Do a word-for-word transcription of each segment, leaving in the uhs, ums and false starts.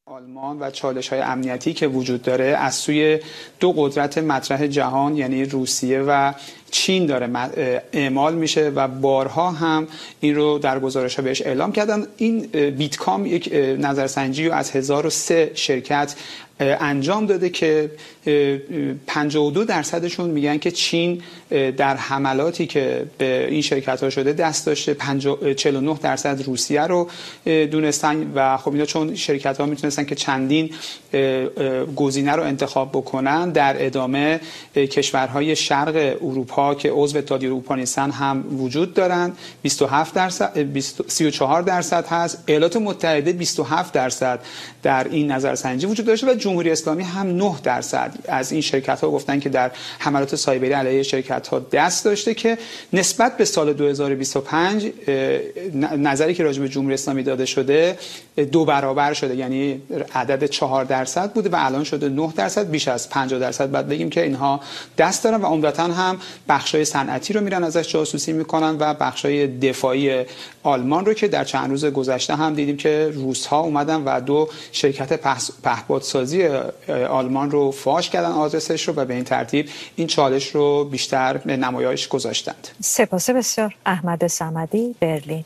آلمان و چالش‌های امنیتی که وجود داره از سوی دو قدرت مطرح جهان یعنی روسیه و چین داره اعمال میشه و بارها هم این رو در گزارش‌ها بهش اعلام کردن. این بیتکام یک نظرسنجی رو از هزار و سه شرکت انجام داده که پنجاه و دو درصدشون میگن که چین در حملاتی که به این شرکت‌ها شده دست داشته، چهل و نه درصد روسیه رو دونستن و خب اینا چون شرکت‌ها میتونستن که چندین گزینه رو انتخاب بکنن، در ادامه کشورهای شرق اروپا که عضو اتحادیه اروپا نیستن هم وجود دارن، بیست و هفت درصد سی و چهار درصد هست. ایالات متحده بیست و هفت درصد در این نظرسنجی وجود داشته و جمهوری اسلامی هم نه درصد از این شرکت‌ها گفتن که در حملات سایبری علیه شرکت‌ها دست داشته، که نسبت به سال دو هزار و بیست و پنج نظری که راجع به جمهوری اسلامی داده شده دو برابر شده، یعنی عدد چهار درصد بوده و الان شده نه درصد، بیش از پنجاه درصد بعد بگیم که اینها دست دارن و عمدتاً هم بخشای صنعتی رو میرن ازش جاسوسی میکنن و بخشای دفاعی آلمان رو که در چند روز گذشته هم دیدیم که روس‌ها اومدن و دو شرکت پهپادسازی آلمان رو فاش کردن آدرسش رو و به این ترتیب این چالش رو بیشتر به نمایش گذاشتند. سپاس بسیار. احمد صمدی، برلین.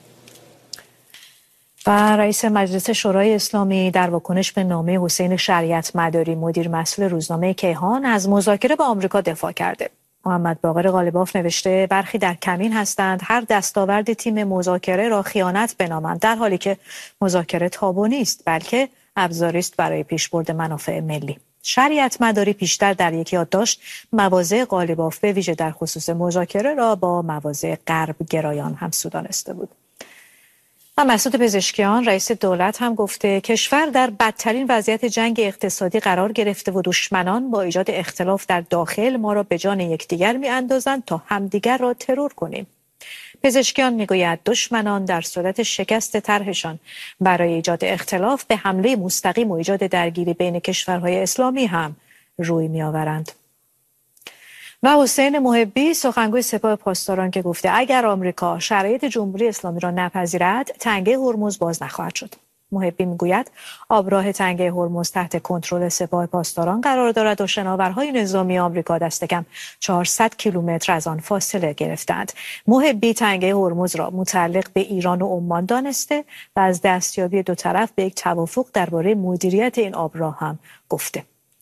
و رئیس مجلس شورای اسلامی در واکنش به نامه حسین شریعت مداری مدیر مسئول روزنامه کیهان از مذاکره با آمریکا دفاع کرده. محمد باقر غالباف نوشته برخی در کمین هستند هر دستاورد تیم مذاکره را خیانت بنامند، در حالی که مذاکره تابو نیست بلکه ابزاری است برای پیشبرد منافع ملی. شریعت مداری پیشتر در یک یادداشت مواضع غالباف به ویژه در خصوص مذاکره را با مواضع غرب گرایان همسو دانسته بود. و مسعود پزشکیان رئیس دولت هم گفته کشور در بدترین وضعیت جنگ اقتصادی قرار گرفته و دشمنان با ایجاد اختلاف در داخل ما را به جان یکدیگر می‌اندازند تا همدیگر را ترور کنیم. پزشکیان میگوید دشمنان در صورت شکست طرحشان برای ایجاد اختلاف به حمله مستقیم و ایجاد درگیری بین کشورهای اسلامی هم روی می‌آورند. و حسین محبی سخنگوی سپاه پاسداران که گفته اگر آمریکا شرایط جمهوری اسلامی را نپذیرد تنگه هرمز باز نخواهد شد. محبی میگوید آبراه تنگه هرمز تحت کنترل سپاه پاسداران قرار دارد و شناورهای نظامی آمریکا دست کم چهارصد کیلومتر از آن فاصله گرفتند. محبی تنگه هرمز را متعلق به ایران و عمان دانسته و از دستیابی دو طرف به یک توافق درباره مدیریت این آبراه هم گفته.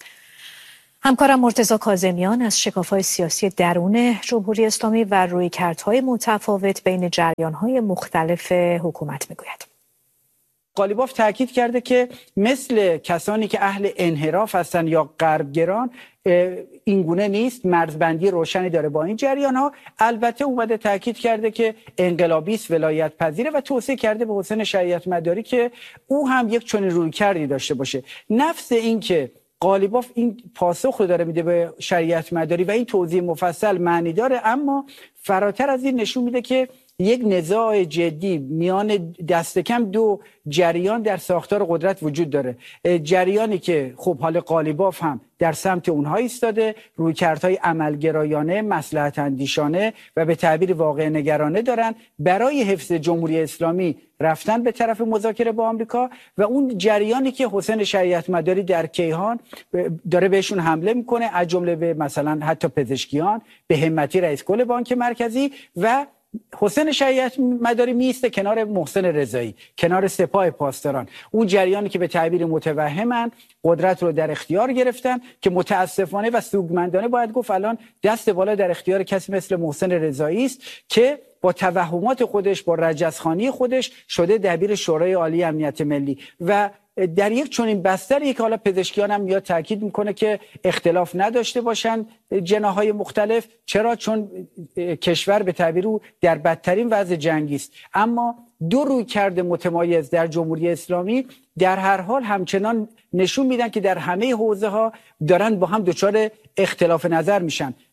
همکارم مرتضی کاظمیان از شکاف‌های سیاسی درون جمهوری اسلامی و رویکردهای متفاوت بین جریان‌های مختلف حکومت میگوید. غالباف تاکید کرده که مثل کسانی که اهل انحراف هستند یا غربگران اینگونه نیست، مرزبندی روشنی داره با این جریان ها. البته اومده تاکید کرده که انقلابی است، ولایت پذیره و توصیه کرده به حسین شریعت مداری که او هم یک چنین رویکردی داشته باشه. نفس این که غالباف این پاسخ رو داره میده به شریعت مداری و این توضیح مفصل معنی داره، اما فراتر از این نشون میده که یک نزاع جدی میان دست کم دو جریان در ساختار قدرت وجود داره. جریانی که خب حال غالباف هم در سمت اونها ایستاده، رویکردهای عملگرایانه، مصلحت اندیشانه و به تعبیر واقع نگرانه دارن برای حفظ جمهوری اسلامی رفتن به طرف مذاکره با آمریکا، و اون جریانی که حسین شریعت مداری در کیهان داره بهشون حمله میکنه، از جمله به مثلا حتی پزشکیان، به همتی رئیس کل بانک مرکزی، و حسین شریعت مداری میسته کنار محسن رضایی، کنار سپاه پاسداران، اون جریانی که به تعبیر متوهمن قدرت رو در اختیار گرفتن که متاسفانه و سوگمندانه باید گفت الان دست بالا در اختیار کسی مثل محسن رضایی است که با توهمات خودش، با رجزخوانی خودش شده دبیر شورای عالی امنیت ملی، و در یک چنین بستری که حالا پزشکیان هم میاد تاکید میکنه که اختلاف نداشته باشن جناحهای مختلف. چرا؟ چون کشور به تعبیر او در بدترین وضع جنگی است. اما دو رویکرد متمایز در جمهوری اسلامی در هر حال همچنان نشون میدن که در همه حوزه ها دارن با هم دچار اختلاف نظر میشن.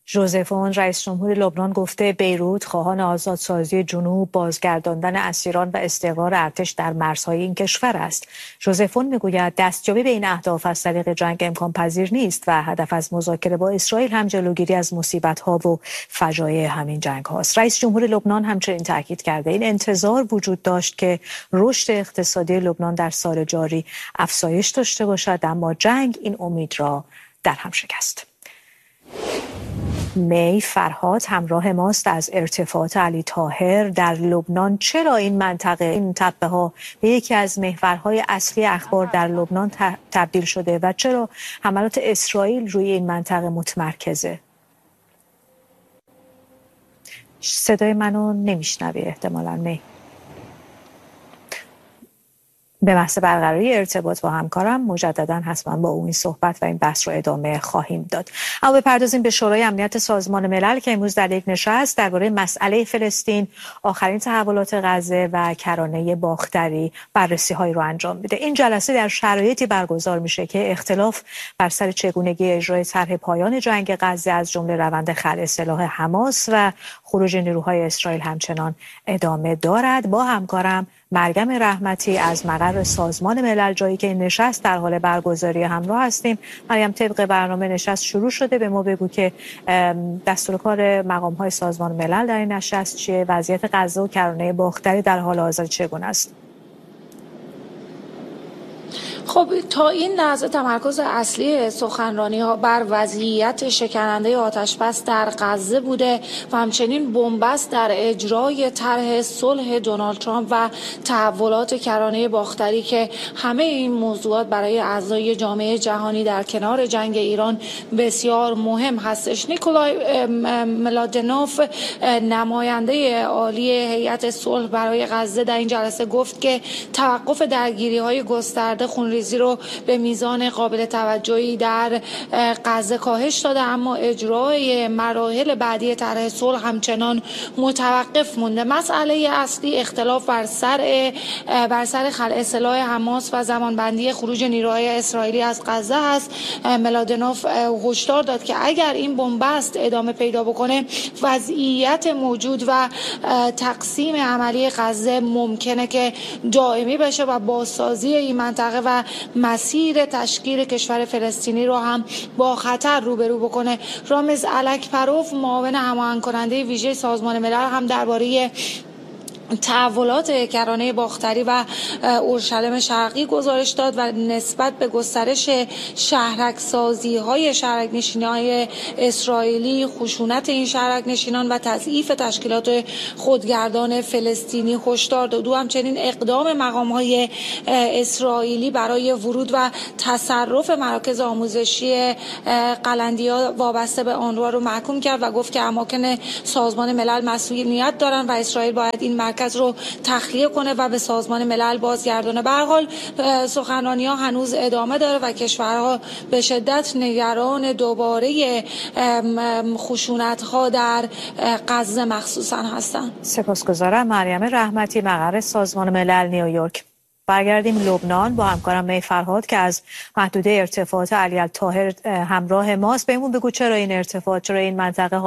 ژوزف اون رئیس جمهور لبنان گفته بیروت خواهان آزادسازی جنوب، بازگرداندن اسیران و استقرار ارتش در مرزهای این کشور است. ژوزف اون میگوید دستیابی به این اهداف از طریق جنگ امکان پذیر نیست و هدف از مذاکره با اسرائیل هم جلوگیری از مصیبت‌ها و فجایع همین جنگ هاست. رئیس جمهور لبنان همچنین تاکید کرده این انتظار وجود داشت که رشد اقتصادی لبنان در سال جاری افزایش داشته باشد، اما جنگ این امید را در هم شکست. می فرهاد همراه ماست از ارتفاعات علی طاهر در لبنان. چرا این منطقه، این تپه ها به یکی از محورهای اصلی اخبار در لبنان تبدیل شده و چرا حملات اسرائیل روی این منطقه متمرکزه؟ صدای منو نمیشنوی احتمالاً می. به محض برقراری ارتباط با همکارم مجددا حتما با او این صحبت و این بحث رو ادامه خواهیم داد. اما بپردازیم به شورای امنیت سازمان ملل که امروز در یک نشست درباره مسئله فلسطین، آخرین تحولات غزه و کرانه باختری بررسی‌هایی رو انجام میده. این جلسه در شرایطی برگزار میشه که اختلاف بر سر چگونگی اجرای طرح پایان جنگ غزه از جمله روند خلع سلاح حماس و خروج نیروهای اسرائیل همچنان ادامه دارد. با همکارم مریم رحمتی از مقر سازمان ملل، جایی که این نشست در حال برگزاری همراه هستیم. مریم، طبق برنامه نشست شروع شده، به ما بگو که دستورکار مقام‌های سازمان ملل در این نشست چیه؟ وضعیت غزه و کرانه باختری در حال حاضر چگونه است؟ خب تا این لحظه تمرکز اصلی سخنرانی ها بر وضعیت شکننده آتش بس در غزه بوده و همچنین بنبست در اجرای طرح صلح دونالد ترامپ و تحولات کرانه باختری که همه این موضوعات برای اعضای جامعه جهانی در کنار جنگ ایران بسیار مهم هستش. نیکولای ملادنوف، نماینده عالی هیئت صلح برای غزه، در این جلسه گفت که توقف درگیری های گسترده خونریزی رو به میزان قابل توجهی در غزه کاهش داده، اما اجرای مراحل بعدی طرح صلح همچنان متوقف مونده. مسئله اصلی اختلاف بر سر بر سر خلع سلاح حماس و زمانبندی خروج نیروهای اسرائیلی از غزه است. ملادنوف هشدار داد که اگر این بنبست ادامه پیدا بکنه، وضعیت موجود و تقسیم عملی غزه ممکنه که دائمی بشه و بازسازی این منطقه و مسیر تشکیل کشور فلسطینی رو هم با خطر روبرو بکنه. رامز الکپروف، معاون هماهنگ کننده ویژه سازمان ملل، هم درباره تحولات کرانه باختری و اورشلیم شرقی گزارش داد و نسبت به گسترش شهرک سازی های شهرک نشینی های اسرائیلی، خشونت این شهرک نشینان و تضعیف تشکیلات خودگردان فلسطینی هشدار داد. او همچنین اقدام مقام های اسرائیلی برای ورود و تصرف مراکز آموزشی قلندیا وابسته به آنروا رو محکوم کرد و گفت که اماکن سازمان ملل مسئولیت دارند و اسرائیل باید این مرکز رو تخلیه کنه و به سازمان ملل بازگردونه. به هر حال سخنرانی‌ها هنوز ادامه داره و کشورها به شدت نگران دوباره خشونت‌ها در غزه مخصوصا هستند. سپاسگزارم مریم رحمتی، مقر سازمان ملل نیویورک. برگردیم لبنان با همکارم می فرهاد که از محدوده ارتفاعات علی طاهر همراه ماست. بهمون بگو چرا این ارتفاعات، چرا این منطقه